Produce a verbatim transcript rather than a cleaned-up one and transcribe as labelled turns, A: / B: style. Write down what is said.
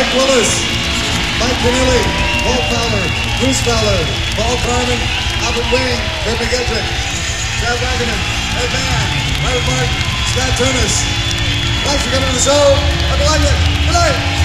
A: Mike Willis, Mike Keneally, Paul Fowler, Bruce Fowler, Paul Carmen, Albert Wayne, Kurt McGettrick, Chad Wagner, Ed Van, Larry Martin, Scott Tunis. Thanks for coming to the show. Have a like it. Good night.